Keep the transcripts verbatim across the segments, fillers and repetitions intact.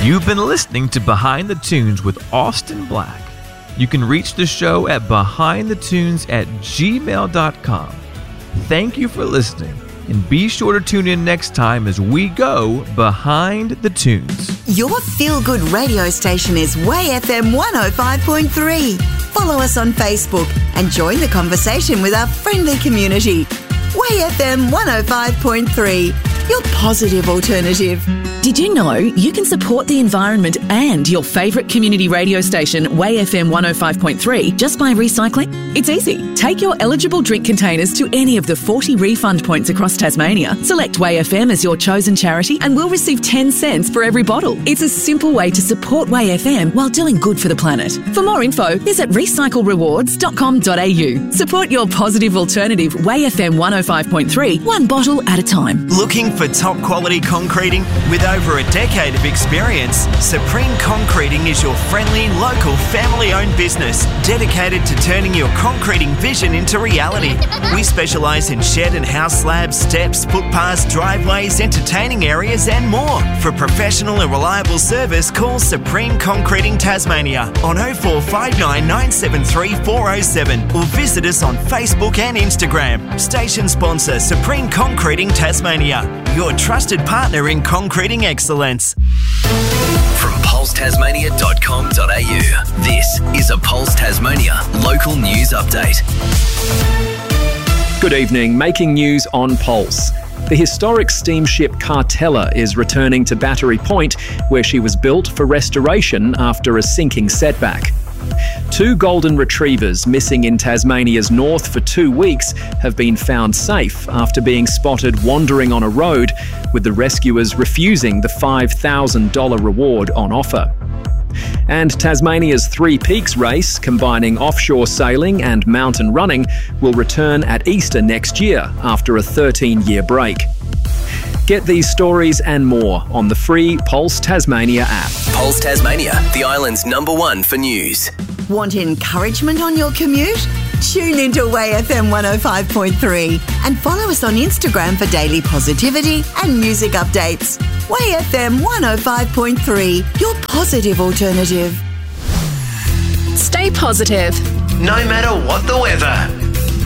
You've been listening to Behind the Tunes with Austin Black. You can reach the show at behind the tunes at gmail dot com. Thank you for listening, and be sure to tune in next time as we go Behind the Tunes. Your feel-good radio station is Way F M one oh five point three. Follow us on Facebook and join the conversation with our friendly community. Way F M one oh five point three, your positive alternative. Did you know you can support the environment and your favourite community radio station, Way F M one oh five point three, just by recycling? It's easy. Take your eligible drink containers to any of the forty refund points across Tasmania, select Way F M as your chosen charity, and we'll receive ten cents for every bottle. It's a simple way to support Way F M while doing good for the planet. For more info, visit recycle rewards dot com dot a u. Support your positive alternative, Way F M one oh five point three, one bottle at a time. Looking for top quality concreting? With over a decade of experience, Supreme Concreting is your friendly, local, family-owned business dedicated to turning your concreting vision into reality. We specialise in shed and house slabs, steps, footpaths, driveways, entertaining areas and more. For professional and reliable service, call Supreme Concreting Tasmania on oh four five nine, nine seven three, four oh seven or visit us on Facebook and Instagram. Station sponsor Supreme Concreting Tasmania, your trusted partner in concreting excellence. From pulse tasmania dot com dot a u, this is a Pulse Tasmania local news update. Good evening, making news on Pulse. The historic steamship Cartella is returning to Battery Point, where she was built for restoration after a sinking setback. Two golden retrievers missing in Tasmania's north for two weeks have been found safe after being spotted wandering on a road, with the rescuers refusing the five thousand dollars reward on offer. And Tasmania's Three Peaks race, combining offshore sailing and mountain running, will return at Easter next year after a thirteen-year break. Get these stories and more on the free Pulse Tasmania app. Pulse Tasmania, the island's number one for news. Want encouragement on your commute? Tune into Way F M one oh five point three and follow us on Instagram for daily positivity and music updates. Way F M one oh five point three, your positive alternative. Stay positive, No matter what the weather.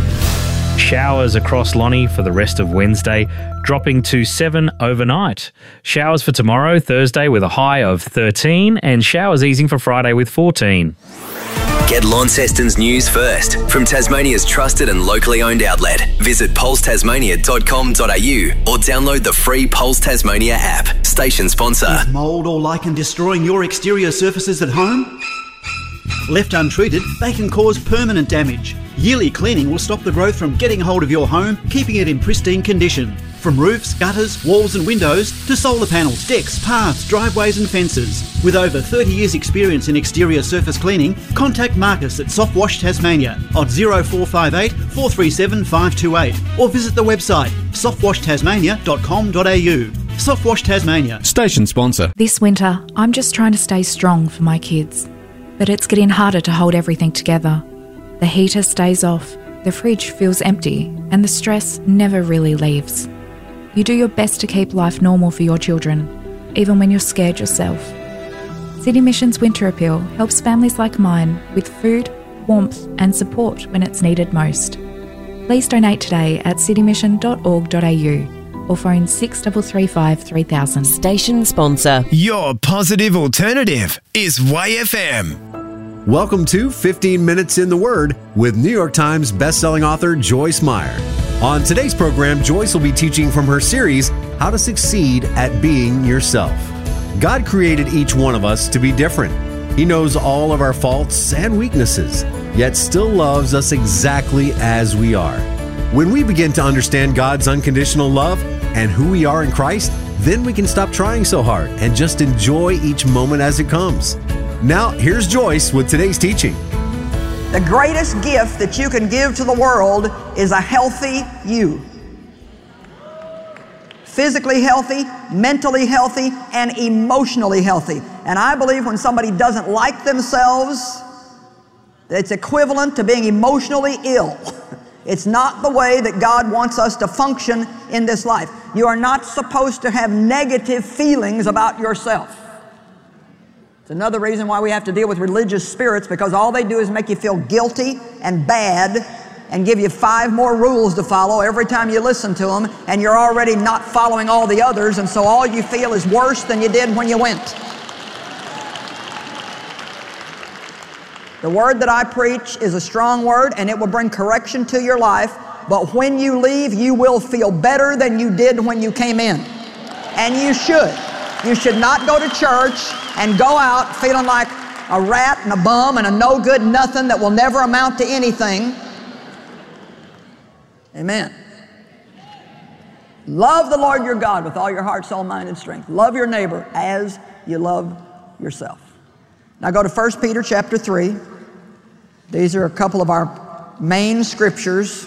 Showers across Lonnie for the rest of Wednesday, dropping to seven overnight. Showers for tomorrow, Thursday, with a high of thirteen, and showers easing for Friday with fourteen. Get Launceston's news first from Tasmania's trusted and locally owned outlet. Visit pulse tasmania dot com dot a u or download the free Pulse Tasmania app. Station sponsor. Is mould or lichen destroying your exterior surfaces at home? Left untreated, they can cause permanent damage. Yearly cleaning will stop the growth from getting hold of your home, keeping it in pristine condition. From roofs, gutters, walls and windows to solar panels, decks, paths, driveways and fences. With over thirty years experience in exterior surface cleaning, contact Marcus at Soft Wash Tasmania on oh four five eight, four three seven, five two eight or visit the website soft wash tasmania dot com dot a u. Soft Wash Tasmania. Station sponsor. This winter, I'm just trying to stay strong for my kids. But it's getting harder to hold everything together. The heater stays off, the fridge feels empty, and the stress never really leaves. You do your best to keep life normal for your children, even when you're scared yourself. City Mission's Winter Appeal helps families like mine with food, warmth and support when it's needed most. Please donate today at city mission dot org dot a u or phone six three three five, three thousand. Station sponsor. Your positive alternative is Way F M. Welcome to fifteen minutes in the Word with New York Times bestselling author Joyce Meyer. On today's program, Joyce will be teaching from her series, How to Succeed at Being Yourself. God created each one of us to be different. He knows all of our faults and weaknesses, yet still loves us exactly as we are. When we begin to understand God's unconditional love and who we are in Christ, then we can stop trying so hard and just enjoy each moment as it comes. Now, here's Joyce with today's teaching. The greatest gift that you can give to the world is a healthy you. Physically healthy, mentally healthy, and emotionally healthy. And I believe when somebody doesn't like themselves, it's equivalent to being emotionally ill. It's not the way that God wants us to function in this life. You are not supposed to have negative feelings about yourself. It's another reason why we have to deal with religious spirits, because all they do is make you feel guilty and bad and give you five more rules to follow every time you listen to them, and you're already not following all the others, and so all you feel is worse than you did when you went. The word that I preach is a strong word, and it will bring correction to your life, but when you leave, you will feel better than you did when you came in. And you should. You should not go to church and go out feeling like a rat and a bum and a no good nothing that will never amount to anything. Amen. Love the Lord your God with all your heart, soul, mind, and strength. Love your neighbor as you love yourself. Now go to First Peter chapter three. These are a couple of our main scriptures.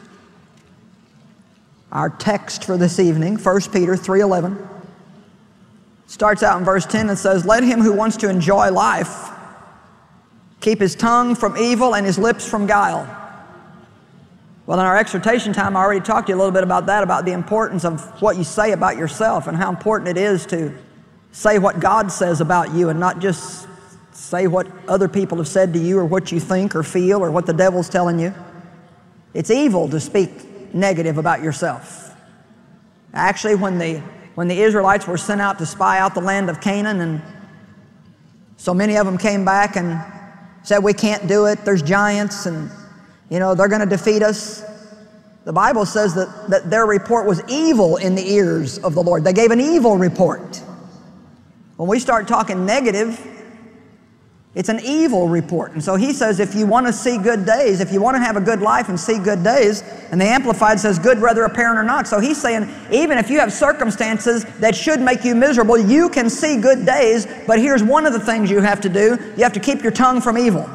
Our text for this evening, First Peter three eleven. Starts out in verse ten and says, "Let him who wants to enjoy life keep his tongue from evil and his lips from guile." Well, in our exhortation time, I already talked to you a little bit about that, about the importance of what you say about yourself and how important it is to say what God says about you and not just say what other people have said to you or what you think or feel or what the devil's telling you. It's evil to speak negative about yourself. Actually, when the When the Israelites were sent out to spy out the land of Canaan, and so many of them came back and said, "We can't do it, there's giants, and you know, they're going to defeat us." The Bible says that, that their report was evil in the ears of the Lord. They gave an evil report. When we start talking negative, it's an evil report. And so he says, if you want to see good days, if you want to have a good life and see good days, and the Amplified says good whether apparent or not. So he's saying, even if you have circumstances that should make you miserable, you can see good days, but here's one of the things you have to do. You have to keep your tongue from evil.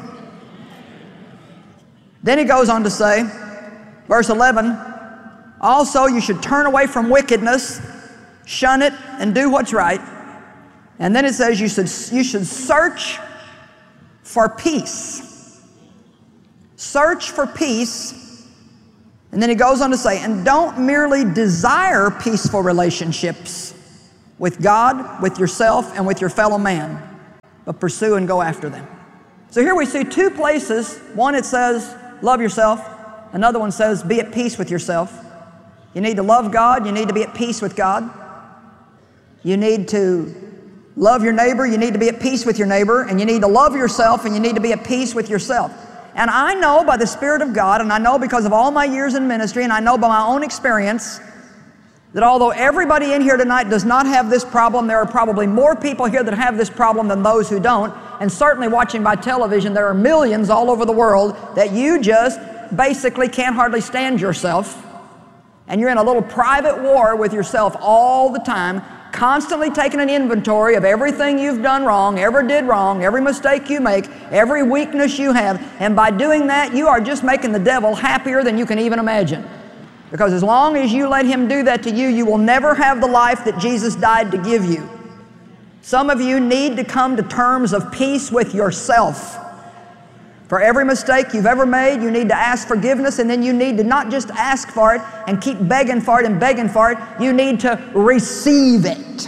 Then he goes on to say, verse eleven, "Also you should turn away from wickedness, shun it, and do what's right." And then it says you should, you should search for peace. Search for peace. And then he goes on to say, and don't merely desire peaceful relationships with God, with yourself, and with your fellow man, but pursue and go after them. So here we see two places. One, it says, love yourself. Another one says, be at peace with yourself. You need to love God. You need to be at peace with God. You need to love your neighbor, you need to be at peace with your neighbor, and you need to love yourself, and you need to be at peace with yourself. And I know by the Spirit of God, and I know because of all my years in ministry, and I know by my own experience, that although everybody in here tonight does not have this problem, there are probably more people here that have this problem than those who don't. And certainly watching by television, there are millions all over the world that you just basically can't hardly stand yourself. And you're in a little private war with yourself all the time, constantly taking an inventory of everything you've done wrong, ever did wrong, every mistake you make, every weakness you have. And by doing that, you are just making the devil happier than you can even imagine. Because as long as you let him do that to you, you will never have the life that Jesus died to give you. Some of you need to come to terms of peace with yourself. For every mistake you've ever made, you need to ask forgiveness, and then you need to not just ask for it and keep begging for it and begging for it. You need to receive it.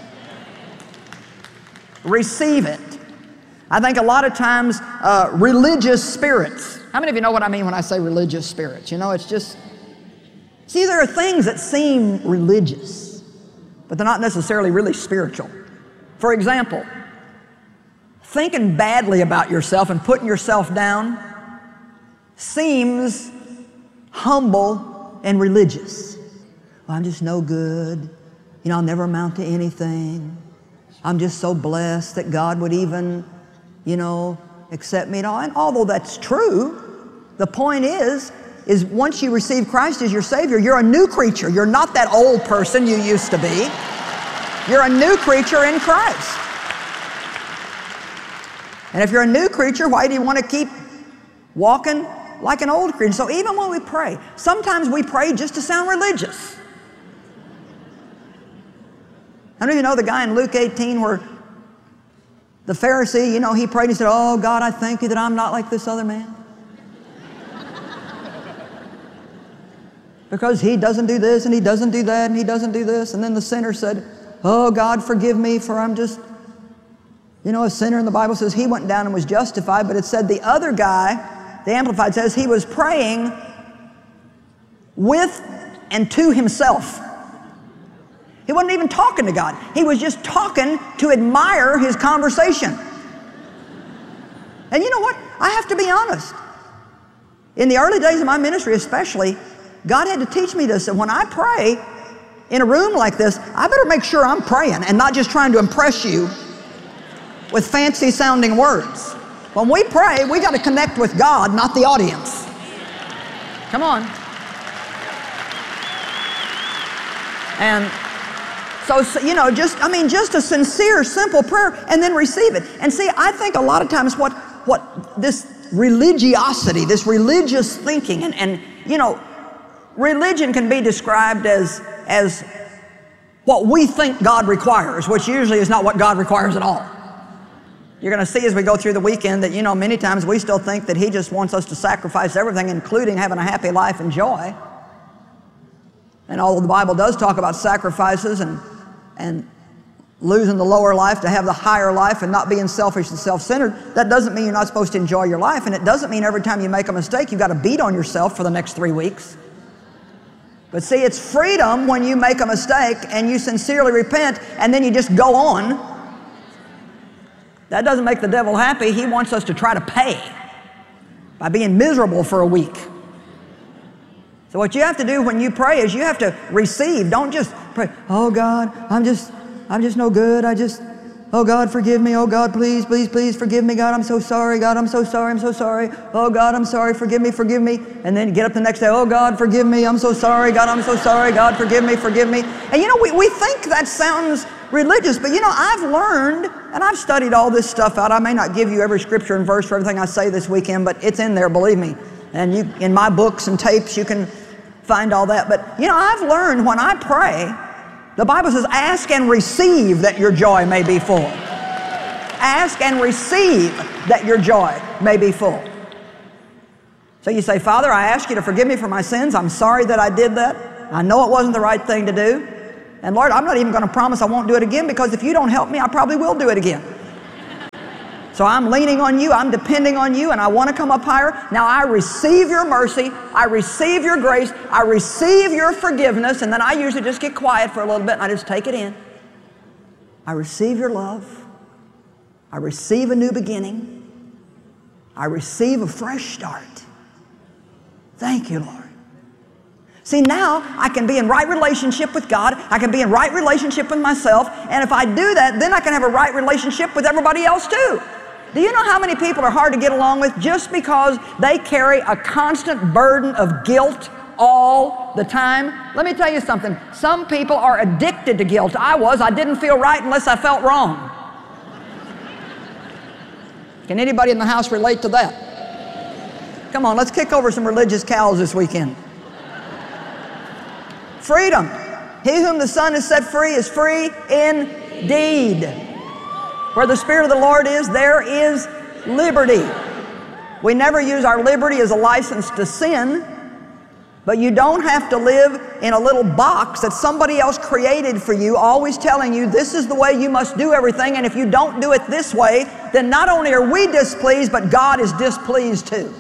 Receive it. I think a lot of times uh, religious spirits. How many of you know what I mean when I say religious spirits? You know, it's just, see, there are things that seem religious, but they're not necessarily really spiritual. For example, thinking badly about yourself and putting yourself down seems humble and religious. Well, I'm just no good. You know, I'll never amount to anything. I'm just so blessed that God would even, you know, accept me. And all. And although that's true, the point is, is once you receive Christ as your Savior, you're a new creature. You're not that old person you used to be. You're a new creature in Christ. And if you're a new creature, why do you want to keep walking like an old creature? So even when we pray, sometimes we pray just to sound religious. How many of you know the guy in Luke eighteen where the Pharisee, you know, he prayed and he said, "Oh God, I thank you that I'm not like this other man. Because he doesn't do this and he doesn't do that and he doesn't do this." And then the sinner said, "Oh God, forgive me, for I'm just You know, a sinner in the Bible says he went down and was justified, but it said the other guy, the Amplified says, he was praying with and to himself. He wasn't even talking to God. He was just talking to admire his conversation. And you know what? I have to be honest. In the early days of my ministry especially, God had to teach me this, that when I pray in a room like this, I better make sure I'm praying and not just trying to impress you with fancy sounding words. When we pray, we got to connect with God, not the audience. Come on. And so, you know, just, I mean, just a sincere, simple prayer and then receive it. And see, I think a lot of times what, what this religiosity, this religious thinking, and, and you know, religion can be described as, as what we think God requires, which usually is not what God requires at all. You're going to see as we go through the weekend that, you know, many times we still think that He just wants us to sacrifice everything, including having a happy life and joy. And although the Bible does talk about sacrifices and, and losing the lower life to have the higher life and not being selfish and self-centered, that doesn't mean you're not supposed to enjoy your life. And it doesn't mean every time you make a mistake, you've got to beat on yourself for the next three weeks. But see, it's freedom when you make a mistake and you sincerely repent and then you just go on. That doesn't make the devil happy. He wants us to try to pay by being miserable for a week. So what you have to do when you pray is you have to receive. Don't just pray, oh God, I'm just, I'm just no good. I just, oh God, forgive me. Oh God, please, please, please forgive me. God, I'm so sorry. God, I'm so sorry. I'm so sorry. Oh God, I'm sorry. Forgive me, forgive me. And then you get up the next day, oh God, forgive me. I'm so sorry. God, I'm so sorry. God, forgive me, forgive me. And you know, we, we think that sounds religious, but you know, I've learned, and I've studied all this stuff out. I may not give you every scripture and verse for everything I say this weekend, but it's in there, believe me. And you, in my books and tapes, you can find all that. But you know, I've learned when I pray, the Bible says, ask and receive that your joy may be full. Ask and receive that your joy may be full. So you say, Father, I ask you to forgive me for my sins. I'm sorry that I did that. I know it wasn't the right thing to do. And Lord, I'm not even going to promise I won't do it again, because if you don't help me, I probably will do it again. So I'm leaning on you, I'm depending on you, and I want to come up higher. Now I receive your mercy, I receive your grace, I receive your forgiveness, and then I usually just get quiet for a little bit and I just take it in. I receive your love. I receive a new beginning. I receive a fresh start. Thank you, Lord. See, now I can be in right relationship with God. I can be in right relationship with myself. And if I do that, then I can have a right relationship with everybody else too. Do you know how many people are hard to get along with just because they carry a constant burden of guilt all the time? Let me tell you something. Some people are addicted to guilt. I was. I didn't feel right unless I felt wrong. Can anybody in the house relate to that? Come on, let's kick over some religious cows this weekend. Freedom. He whom the Son has set free is free indeed. Where the Spirit of the Lord is, there is liberty. We never use our liberty as a license to sin, but you don't have to live in a little box that somebody else created for you, always telling you this is the way you must do everything, and if you don't do it this way, then not only are we displeased, but God is displeased too.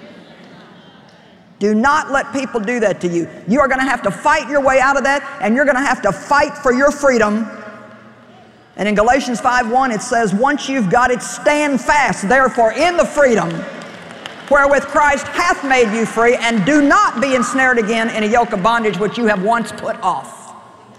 Do not let people do that to you. You are going to have to fight your way out of that, and you're going to have to fight for your freedom. And in Galatians five one it says, once you've got it, stand fast, therefore, in the freedom wherewith Christ hath made you free, and do not be ensnared again in a yoke of bondage which you have once put off.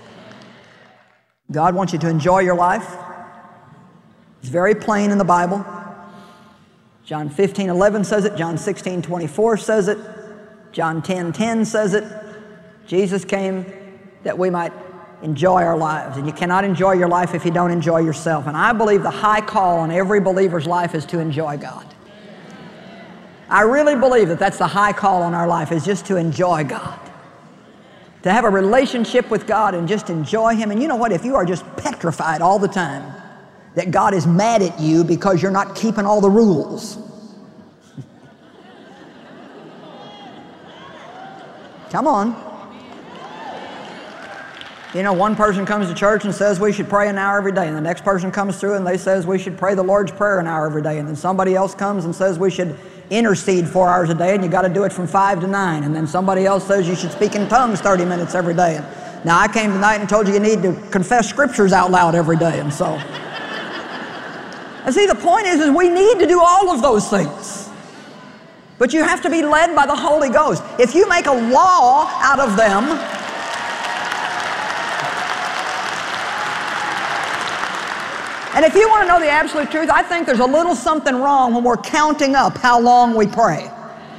God wants you to enjoy your life. It's very plain in the Bible. John fifteen eleven says it. John sixteen twenty-four says it. John ten ten says it. Jesus came that we might enjoy our lives. And you cannot enjoy your life if you don't enjoy yourself. And I believe the high call on every believer's life is to enjoy God. I really believe that that's the high call on our life, is just to enjoy God. To have a relationship with God and just enjoy Him. And you know what? If you are just petrified all the time that God is mad at you because you're not keeping all the rules, come on. You know, one person comes to church and says we should pray an hour every day, and the next person comes through and they says we should pray the Lord's Prayer an hour every day, and then somebody else comes and says we should intercede four hours a day, and you got to do it from five to nine, and then somebody else says you should speak in tongues thirty minutes every day. And now I came tonight and told you you need to confess scriptures out loud every day, and so. And see, the point is, is we need to do all of those things. But you have to be led by the Holy Ghost. If you make a law out of them, and if you want to know the absolute truth, I think there's a little something wrong when we're counting up how long we pray.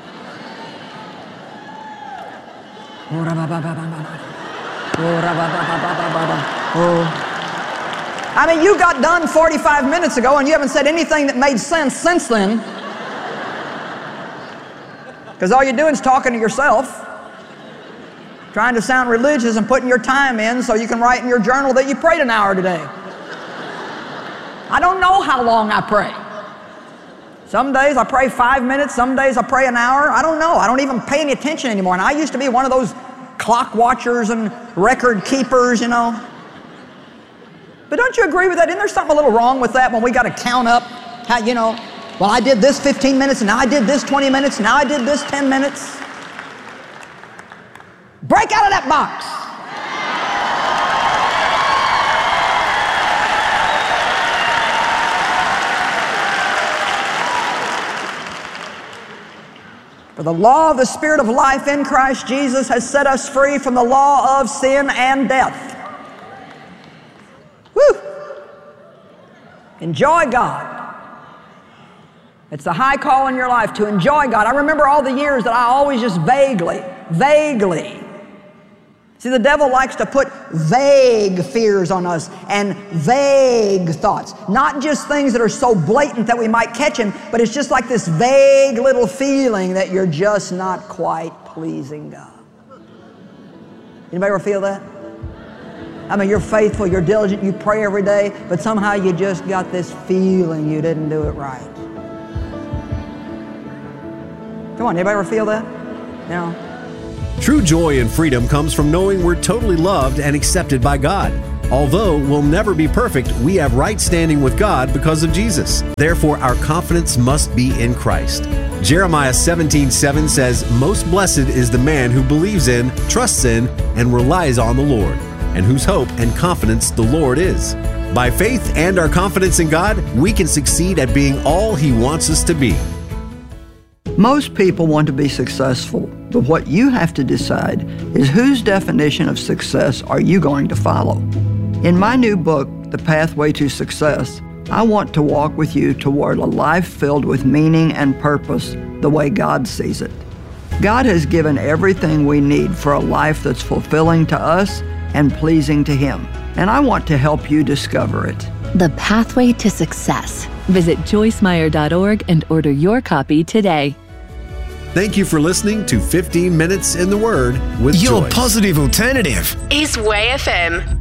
I mean, you got done forty-five minutes ago and you haven't said anything that made sense since then. Because all you're doing is talking to yourself, trying to sound religious and putting your time in so you can write in your journal that you prayed an hour today. I don't know how long I pray. Some days I pray five minutes, some days I pray an hour. I don't know. I don't even pay any attention anymore. And I used to be one of those clock watchers and record keepers, you know. But don't you agree with that? Isn't there something a little wrong with that when we got to count up how, you know, well, I did this fifteen minutes, and now I did this twenty minutes, now I did this ten minutes. Break out of that box. For the law of the Spirit of life in Christ Jesus has set us free from the law of sin and death. Woo! Enjoy God. It's the high call in your life to enjoy God. I remember all the years that I always just vaguely, vaguely. See, the devil likes to put vague fears on us and vague thoughts. Not just things that are so blatant that we might catch him, but it's just like this vague little feeling that you're just not quite pleasing God. Anybody ever feel that? I mean, you're faithful, you're diligent, you pray every day, but somehow you just got this feeling you didn't do it right. Come on, anybody ever feel that? You know? True joy and freedom comes from knowing we're totally loved and accepted by God. Although we'll never be perfect, we have right standing with God because of Jesus. Therefore, our confidence must be in Christ. Jeremiah seventeen seven says, "Most blessed is the man who believes in, trusts in, and relies on the Lord, and whose hope and confidence the Lord is." By faith and our confidence in God, we can succeed at being all He wants us to be. Most people want to be successful, but what you have to decide is whose definition of success are you going to follow? In my new book, The Pathway to Success, I want to walk with you toward a life filled with meaning and purpose the way God sees it. God has given everything we need for a life that's fulfilling to us and pleasing to Him, and I want to help you discover it. The Pathway to Success. Visit joyce meyer dot org and order your copy today. Thank you for listening to fifteen minutes in the Word with Your Joyce. positive alternative is Way F M.